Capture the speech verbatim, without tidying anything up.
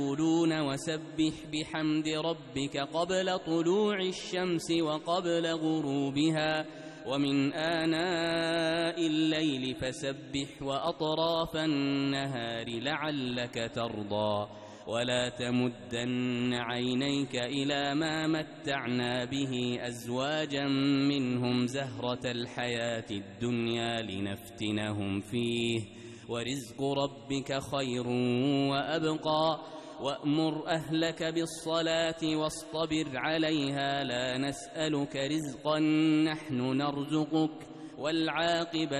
وسبح بحمد ربك قبل طلوع الشمس وقبل غروبها ومن آناء الليل فسبح وأطراف النهار لعلك ترضى ولا تمدن عينيك إلى ما متعنا به أزواجا منهم زهرة الحياة الدنيا لنفتنهم فيه ورزق ربك خير وأبقى وأمر أهلك بالصلاة واصطبر عليها لا نسألك رزقا نحن نرزقك والعاقبة